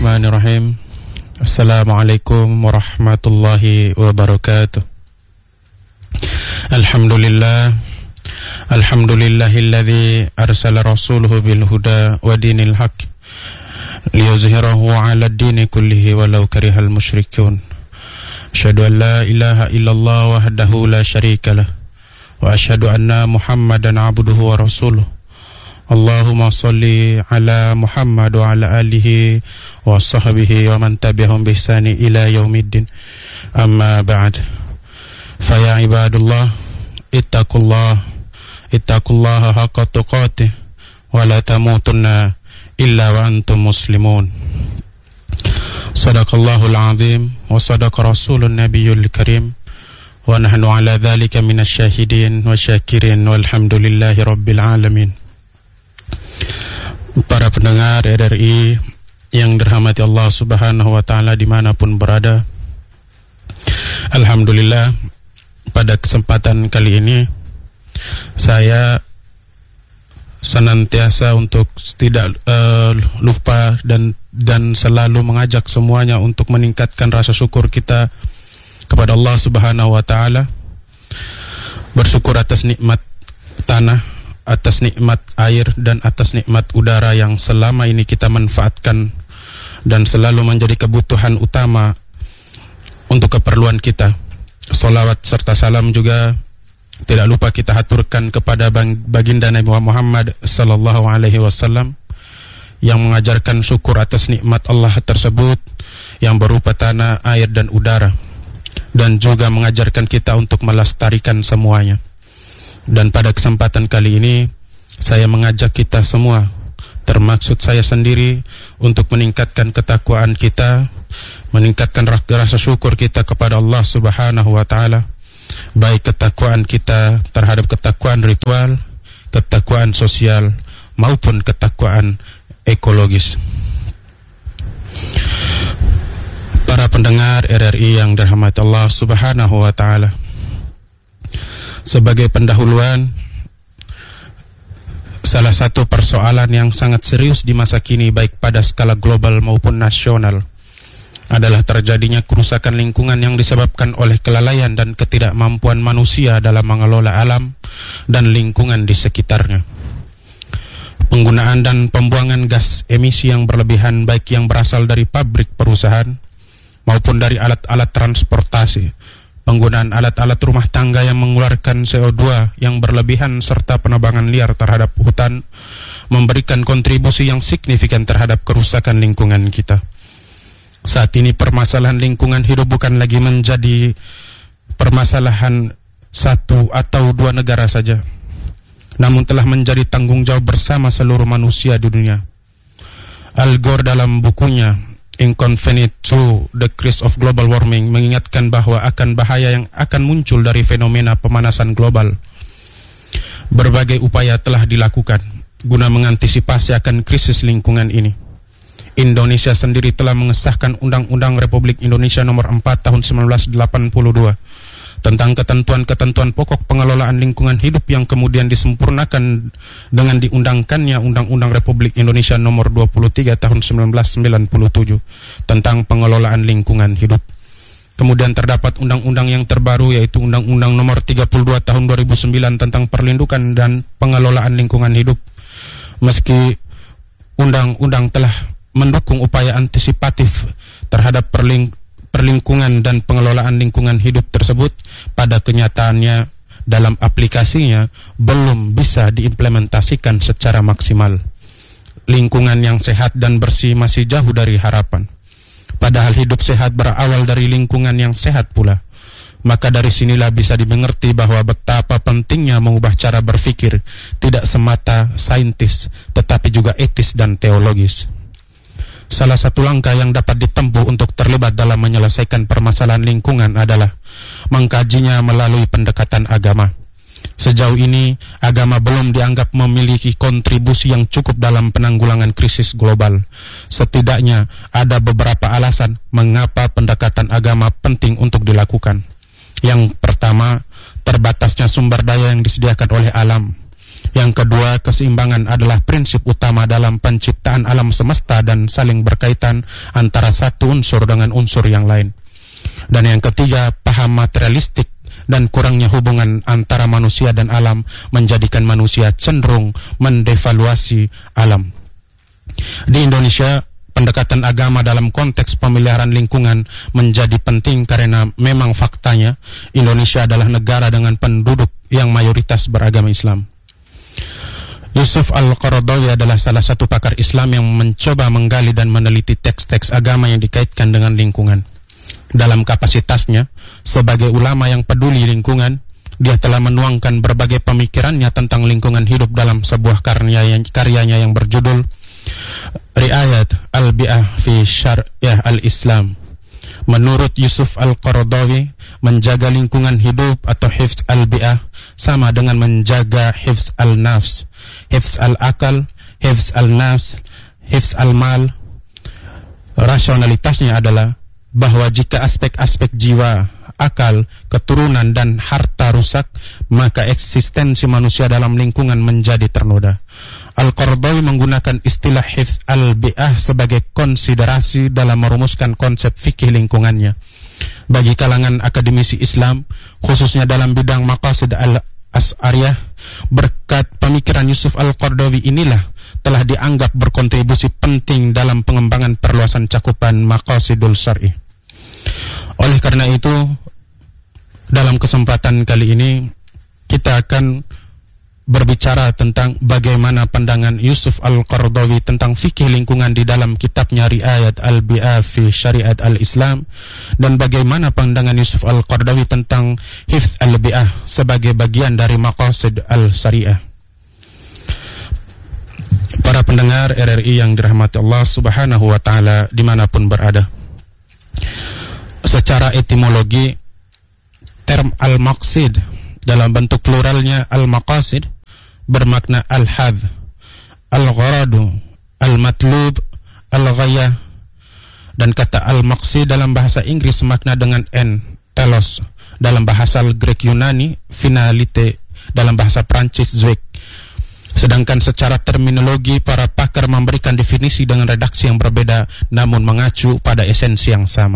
Bismillahirrahmanirrahim. Assalamualaikum warahmatullahi wabarakatuh. Alhamdulillahilladzi arsala rasuluhu bil huda wa dinil haqq liyuzhirahu 'ala ad-dini kullihi walau karihal musyrikun. Asyhadu an la ilaha illallah wahdahu la syarikalah wa asyhadu anna Muhammadan 'abduhu wa rasuluh. Allahumma salli ala Muhammad wa ala alihi wa sahbihi wa man tabi'ahum bi ihsani ila yaumiddin. Amma ba'd. Fa ya ibadullah ittaqullaha haqqa tuqatih wa la tamutunna illa wa antum muslimun. Sadaqallahul azim wa sadaqa rasulun nabiyyul karim wa nahnu ala dhalika minasy syahidin wa syakirin walhamdulillahi rabbil alamin. Para pendengar RRI yang dirahmati Allah Subhanahu wa taala dimanapun berada, alhamdulillah pada kesempatan kali ini saya senantiasa untuk tidak lupa dan selalu mengajak semuanya untuk meningkatkan rasa syukur kita kepada Allah Subhanahu wa taala. Bersyukur atas nikmat tanah, atas nikmat air, dan atas nikmat udara yang selama ini kita manfaatkan dan selalu menjadi kebutuhan utama untuk keperluan kita. Salawat serta salam juga tidak lupa kita haturkan kepada baginda Nabi Muhammad sallallahu alaihi wasallam yang mengajarkan syukur atas nikmat Allah tersebut yang berupa tanah, air, dan udara, dan juga mengajarkan kita untuk melestarikan semuanya. Dan pada kesempatan kali ini saya mengajak kita semua, termaksud saya sendiri, untuk meningkatkan ketakwaan kita, meningkatkan rasa syukur kita kepada Allah Subhanahu wa taala, baik ketakwaan kita terhadap ketakwaan ritual, ketakwaan sosial, maupun ketakwaan ekologis. Para pendengar RRI yang dirahmati Allah Subhanahu wa taala, sebagai pendahuluan, salah satu persoalan yang sangat serius di masa kini baik pada skala global maupun nasional adalah terjadinya kerusakan lingkungan yang disebabkan oleh kelalaian dan ketidakmampuan manusia dalam mengelola alam dan lingkungan di sekitarnya. Penggunaan dan pembuangan gas emisi yang berlebihan, baik yang berasal dari pabrik perusahaan maupun dari alat-alat transportasi, penggunaan alat-alat rumah tangga yang mengeluarkan CO2 yang berlebihan, serta penebangan liar terhadap hutan memberikan kontribusi yang signifikan terhadap kerusakan lingkungan kita. Saat ini permasalahan lingkungan hidup bukan lagi menjadi permasalahan satu atau dua negara saja, namun telah menjadi tanggung jawab bersama seluruh manusia di dunia. Al Gore dalam bukunya Inconvenient to the Crisis of Global Warming mengingatkan bahwa akan bahaya yang akan muncul dari fenomena pemanasan global. Berbagai upaya telah dilakukan guna mengantisipasi akan krisis lingkungan ini. Indonesia sendiri telah mengesahkan Undang-Undang Republik Indonesia Nomor 4 Tahun 1982 tentang ketentuan-ketentuan pokok pengelolaan lingkungan hidup yang kemudian disempurnakan dengan diundangkannya Undang-Undang Republik Indonesia Nomor 23 Tahun 1997 tentang pengelolaan lingkungan hidup. Kemudian terdapat undang-undang yang terbaru, yaitu Undang-Undang Nomor 32 Tahun 2009 tentang perlindungan dan pengelolaan lingkungan hidup. Meski undang-undang telah mendukung upaya antisipatif terhadap perlingkungan dan pengelolaan lingkungan hidup tersebut, pada kenyataannya dalam aplikasinya belum bisa diimplementasikan secara maksimal. Lingkungan yang sehat dan bersih masih jauh dari harapan. Padahal hidup sehat berawal dari lingkungan yang sehat pula. Maka dari sinilah bisa dimengerti bahwa betapa pentingnya mengubah cara berpikir, tidak semata saintis, tetapi juga etis dan teologis. Salah satu langkah yang dapat ditempuh untuk terlibat dalam menyelesaikan permasalahan lingkungan adalah mengkajinya melalui pendekatan agama. Sejauh ini, agama belum dianggap memiliki kontribusi yang cukup dalam penanggulangan krisis global. Setidaknya ada beberapa alasan mengapa pendekatan agama penting untuk dilakukan. Yang pertama, terbatasnya sumber daya yang disediakan oleh alam. Yang kedua, keseimbangan adalah prinsip utama dalam penciptaan alam semesta dan saling berkaitan antara satu unsur dengan unsur yang lain. Dan yang ketiga, paham materialistik dan kurangnya hubungan antara manusia dan alam menjadikan manusia cenderung mendevaluasi alam. Di Indonesia, pendekatan agama dalam konteks pemeliharaan lingkungan menjadi penting karena memang faktanya Indonesia adalah negara dengan penduduk yang mayoritas beragama Islam. Yusuf Al-Qaradawi adalah salah satu pakar Islam yang mencoba menggali dan meneliti teks-teks agama yang dikaitkan dengan lingkungan. Dalam kapasitasnya sebagai ulama yang peduli lingkungan, dia telah menuangkan berbagai pemikirannya tentang lingkungan hidup dalam sebuah karyanya yang berjudul Riayat Al-Bi'ah fi Syariah Al-Islam. Menurut Yusuf Al-Qaradawi, menjaga lingkungan hidup atau hifz al-bi'ah sama dengan menjaga hifz al-nafs, hifz al-akal, hifz al-nafs, hifz al-mal. Rasionalitasnya adalah bahwa jika aspek-aspek jiwa, akal, keturunan, dan harta rusak, maka eksistensi manusia dalam lingkungan menjadi ternoda. Al-Qaradawi menggunakan istilah hifz al-bi'ah sebagai konsiderasi dalam merumuskan konsep fikih lingkungannya. Bagi kalangan akademisi Islam, khususnya dalam bidang maqasid al-as'ariyah, berkat pemikiran Yusuf Al-Qaradawi inilah telah dianggap berkontribusi penting dalam pengembangan perluasan cakupan maqasidul syar'i. Oleh karena itu, dalam kesempatan kali ini kita akan berbicara tentang bagaimana pandangan Yusuf Al-Qaradawi tentang fikih lingkungan di dalam kitabnya Riayat Al-Bi'ah fi Syariat Al-Islam, dan bagaimana pandangan Yusuf Al-Qaradawi tentang hifz al-bi'ah sebagai bagian dari maqasid al-syariah. Para pendengar RRI yang dirahmati Allah Subhanahu wa taala dimanapun berada, secara etimologi term al-maqsid dalam bentuk pluralnya al-maqasid bermakna al-hadh, al-gharadu, al-matlub, al-ghayah, dan kata al-maqsid dalam bahasa Inggris semakna dengan telos, dalam bahasa Grek Yunani finalite, dalam bahasa Prancis zuek. Sedangkan secara terminologi para pakar memberikan definisi dengan redaksi yang berbeda namun mengacu pada esensi yang sama.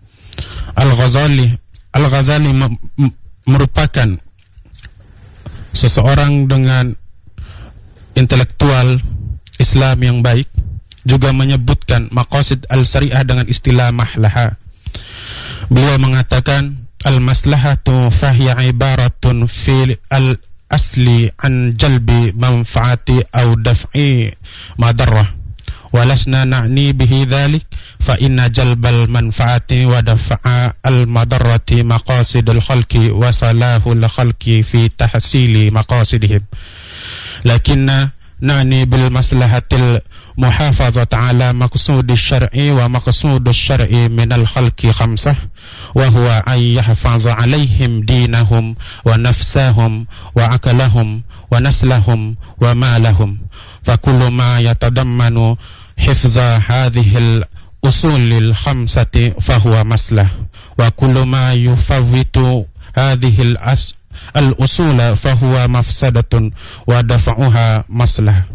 Al-Ghazali merupakan seseorang dengan intelektual Islam yang baik, juga menyebutkan maqasid al-syariah dengan istilah mahlaha. Beliau mengatakan al-maslahatu fahiya ibaratun fil al-asli an jalbi manfaati au daf'i madarrah, walasna na'ni bihi dhalik fa inna jalbal manfaati wa daf'a al-madarrati maqasidul khalqi wa salahul khalqi fi tahsili maqasidihim, lakinna na'ni bil maslahatil muhafazat ala maqsudis syar'i wa maqsudus syar'i minal khalqi khamsah wa huwa ay yahfaza alaihim dinahum wa nafsahum wa akalahum wa naslahum wa malahum, fa kullu ma yatadammanu hifza hadhil usulil khamsati fahuwa maslah, wa kullu ma yufawwitu hadhil al-usula fahuwa mafsadatun wa dafa'uha maslah.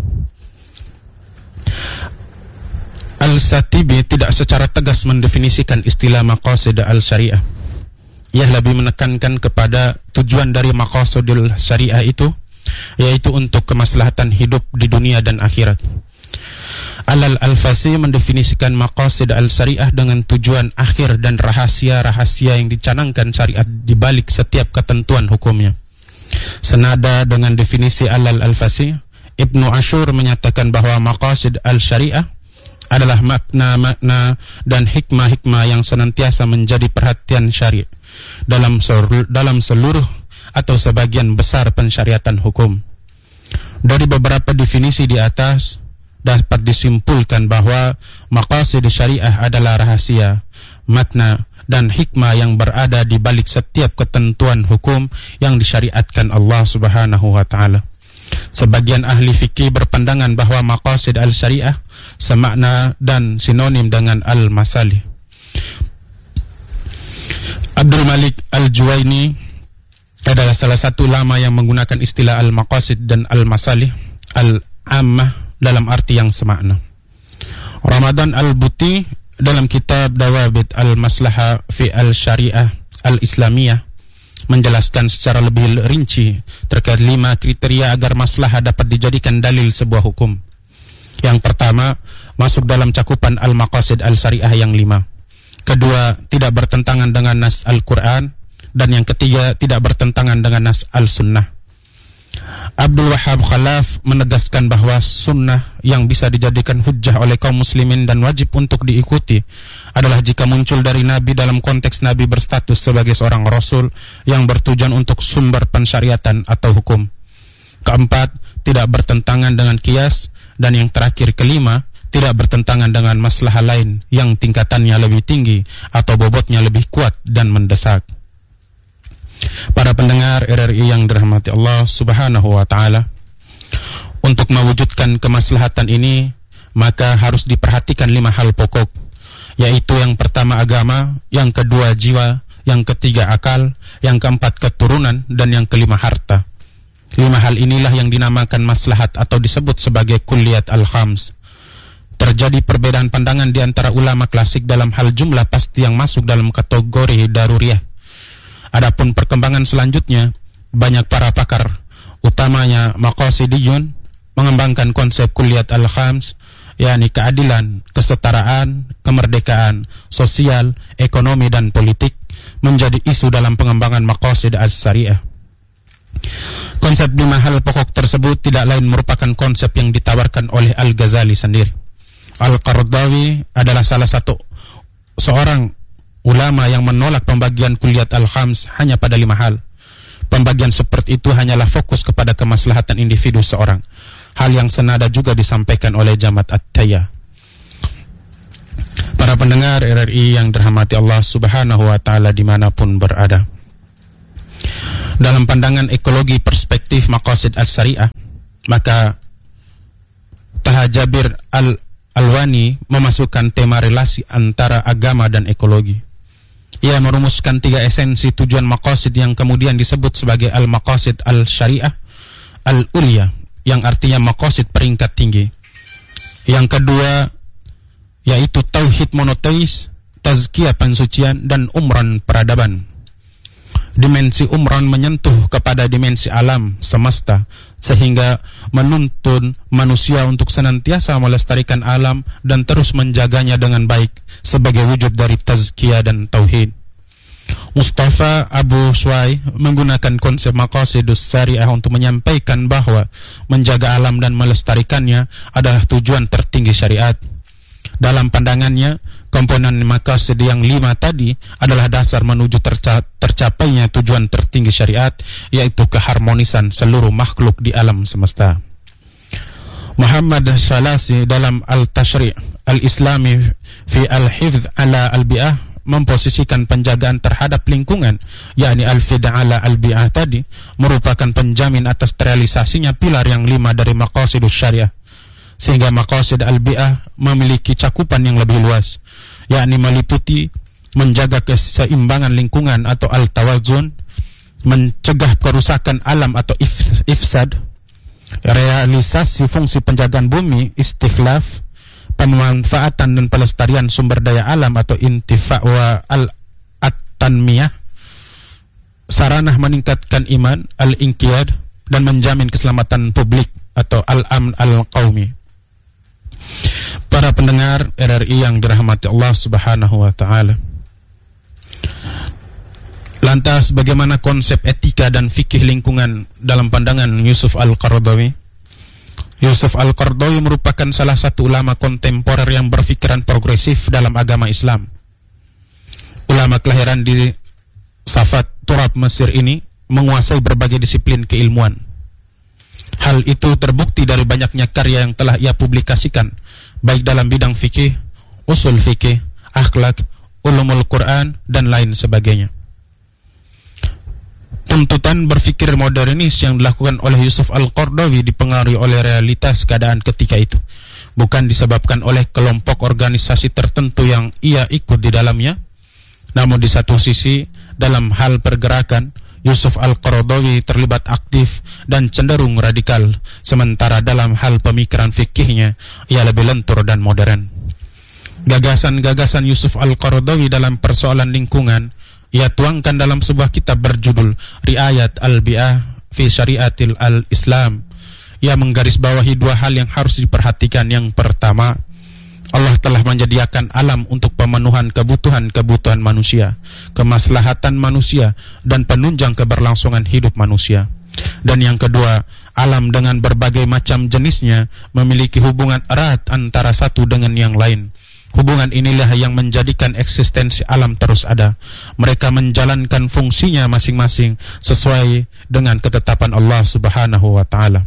Al-Satibi tidak secara tegas mendefinisikan istilah maqasid al-syariah. Ia lebih menekankan kepada tujuan dari maqasidul syariah itu, yaitu untuk kemaslahatan hidup di dunia dan akhirat. Al-Alfasi mendefinisikan maqasid al-syariah dengan tujuan akhir dan rahasia-rahasia yang dicanangkan syariat di balik setiap ketentuan hukumnya. Senada dengan definisi Al-Alfasi, Ibnu Ashur menyatakan bahwa maqasid al-syariah adalah makna-makna dan hikmah-hikmah yang senantiasa menjadi perhatian syari' dalam seluruh atau sebagian besar pensyariatan hukum. Dari beberapa definisi di atas dapat disimpulkan bahwa maqasid syariah adalah rahasia, makna, dan hikmah yang berada di balik setiap ketentuan hukum yang disyariatkan Allah Subhanahu wa taala. Sebagian ahli fikih berpandangan bahwa maqasid al-syariah semakna dan sinonim dengan al-masalih. Abdul Malik Al-Juwaini adalah salah satu ulama yang menggunakan istilah al-maqasid dan al-masalih al-ammah dalam arti yang semakna. Ramadan al-Buti dalam kitab Dawabit al-Maslaha fi al-Syariah al-Islamiyah menjelaskan secara lebih rinci terkait 5 kriteria agar maslahah dapat dijadikan dalil sebuah hukum. Yang pertama, masuk dalam cakupan al-maqasid al-syariah yang 5. Kedua, tidak bertentangan dengan nas Al-Quran. Dan yang ketiga, tidak bertentangan dengan nas al-sunnah. Abdul Wahab Khalaf menegaskan bahwa sunnah yang bisa dijadikan hujjah oleh kaum muslimin dan wajib untuk diikuti adalah jika muncul dari Nabi dalam konteks Nabi berstatus sebagai seorang Rasul yang bertujuan untuk sumber pensyariatan atau hukum. Keempat, tidak bertentangan dengan qiyas. Dan yang terakhir, kelima, tidak bertentangan dengan maslahah lain yang tingkatannya lebih tinggi atau bobotnya lebih kuat dan mendesak. Para pendengar RRI yang dirahmati Allah Subhanahu wa Ta'ala, untuk mewujudkan kemaslahatan ini maka harus diperhatikan 5 hal pokok, yaitu yang pertama agama, yang kedua jiwa, yang ketiga akal, yang keempat keturunan, dan yang kelima harta. 5 hal inilah yang dinamakan maslahat atau disebut sebagai kulliyat al-khams. Terjadi perbedaan pandangan di antara ulama klasik dalam hal jumlah pasti yang masuk dalam kategori daruriyah. Adapun perkembangan selanjutnya, banyak para pakar, utamanya maqasidiyun, mengembangkan konsep kulliyat al-khams, yakni keadilan, kesetaraan, kemerdekaan, sosial, ekonomi, dan politik, menjadi isu dalam pengembangan maqasid al-syariah. Konsep 5 hal pokok tersebut tidak lain merupakan konsep yang ditawarkan oleh Al-Ghazali sendiri. Al-Qaradawi adalah salah satu seorang ulama yang menolak pembagian kulliyat al-khams hanya pada 5 hal. Pembagian seperti itu hanyalah fokus kepada kemaslahatan individu seorang. Hal yang senada juga disampaikan oleh Jamaat At-Tayyah. Para pendengar RRI yang dirahmati Allah Subhanahu wa Ta'ala dimanapun berada, dalam pandangan ekologi perspektif maqasid al-syariah, maka Taha Jabir Al-Alwani memasukkan tema relasi antara agama dan ekologi. Ia merumuskan 3 esensi tujuan maqasid yang kemudian disebut sebagai al-maqasid al-syariah al-ulya, yang artinya maqasid peringkat tinggi. Yang kedua yaitu tauhid monoteis, tazkiyah pensucian, dan umran peradaban. Dimensi umran menyentuh kepada dimensi alam semesta, sehingga menuntun manusia untuk senantiasa melestarikan alam dan terus menjaganya dengan baik sebagai wujud dari tazkiyah dan tauhid. Mustafa Abu Swai menggunakan konsep maqasidus syariah untuk menyampaikan bahwa menjaga alam dan melestarikannya adalah tujuan tertinggi syariat. Dalam pandangannya, komponen maqasid yang 5 tadi adalah dasar menuju tercapainya tujuan tertinggi syariat, yaitu keharmonisan seluruh makhluk di alam semesta. Muhammad Shalasi dalam Al-Tashri' Al-Islami fi Al-Hifz ala Al-Bi'ah memposisikan penjagaan terhadap lingkungan, yakni al-fida' ala al-bi'ah tadi, merupakan penjamin atas terrealisasinya pilar yang 5 dari maqasidus syariah, sehingga maqasid al-bi'ah memiliki cakupan yang lebih luas, yakni meliputi menjaga keseimbangan lingkungan atau al-tawazun, mencegah kerusakan alam atau ifsad, realisasi fungsi penjagaan bumi istikhlaf, pemanfaatan dan pelestarian sumber daya alam atau intifa' wa al-tanmiyah, sarana meningkatkan iman al-inqiyad, dan menjamin keselamatan publik atau al-amn al-qaumi. Para pendengar RRI yang dirahmati Allah Subhanahu wa Ta'ala, lantas bagaimana konsep etika dan fikih lingkungan dalam pandangan Yusuf Al-Qaradawi? Yusuf Al-Qaradawi merupakan salah satu ulama kontemporer yang berpikiran progresif dalam agama Islam. Ulama kelahiran di Safat Turab Mesir ini menguasai berbagai disiplin keilmuan. Hal itu terbukti dari banyaknya karya yang telah ia publikasikan, baik dalam bidang fikih, usul fikih, akhlak, ulumul Quran, dan lain sebagainya. Tuntutan berfikir modernis yang dilakukan oleh Yusuf Al-Qaradawi dipengaruhi oleh realitas keadaan ketika itu, bukan disebabkan oleh kelompok organisasi tertentu yang ia ikut di dalamnya. Namun di satu sisi, dalam hal pergerakan, Yusuf Al-Qaradawi terlibat aktif dan cenderung radikal, sementara dalam hal pemikiran fikihnya ia lebih lentur dan modern. Gagasan-gagasan Yusuf Al-Qaradawi dalam persoalan lingkungan ia tuangkan dalam sebuah kitab berjudul Riayat Al-Bi'ah fi Syariatil Al-Islam. Ia menggarisbawahi dua hal yang harus diperhatikan. Yang pertama, Allah telah menyediakan alam untuk pemenuhan kebutuhan-kebutuhan manusia, kemaslahatan manusia, dan penunjang keberlangsungan hidup manusia. Dan yang kedua, alam dengan berbagai macam jenisnya memiliki hubungan erat antara satu dengan yang lain. Hubungan inilah yang menjadikan eksistensi alam terus ada. Mereka menjalankan fungsinya masing-masing sesuai dengan ketetapan Allah Subhanahu wa Ta'ala.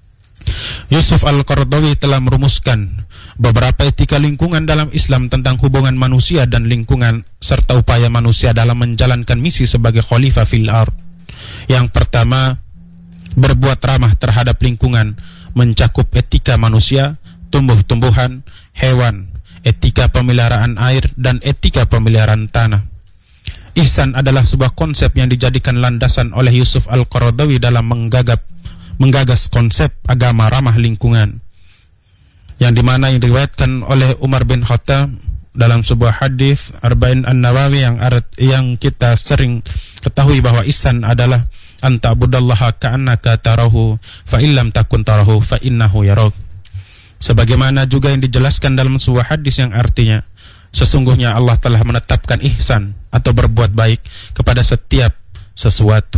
Yusuf Al-Qaradawi telah merumuskan beberapa etika lingkungan dalam Islam tentang hubungan manusia dan lingkungan serta upaya manusia dalam menjalankan misi sebagai khalifah fil ard. Yang pertama, berbuat ramah terhadap lingkungan mencakup etika manusia, tumbuh-tumbuhan, hewan, etika pemeliharaan air, dan etika pemeliharaan tanah. Ihsan adalah sebuah konsep yang dijadikan landasan oleh Yusuf Al-Qaradawi dalam menggagas konsep agama ramah lingkungan, yang dimana yang diriwayatkan oleh Umar bin Khattab dalam sebuah hadis Arba'in An-Nawawi yang kita sering ketahui bahwa ihsan adalah anta'budallaha ka'annaka tarahu fa illam takun tarahu fa innahu yarak. Sebagaimana juga yang dijelaskan dalam sebuah hadis yang artinya sesungguhnya Allah telah menetapkan ihsan atau berbuat baik kepada setiap sesuatu.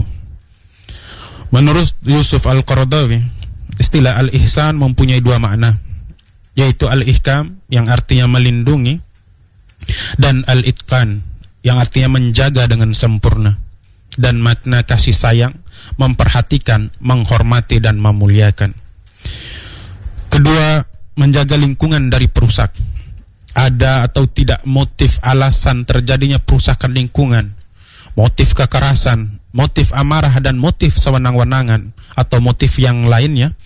Menurut Yusuf Al-Qaradawi, istilah al-ihsan mempunyai dua makna, yaitu al-ihkam yang artinya melindungi dan al-itqan yang artinya menjaga dengan sempurna, dan makna kasih sayang, memperhatikan, menghormati dan memuliakan. Kedua, menjaga lingkungan dari perusak. Ada atau tidak motif alasan terjadinya perusakan lingkungan, motif kekerasan, motif amarah dan motif sewenang-wenangan atau motif yang lainnya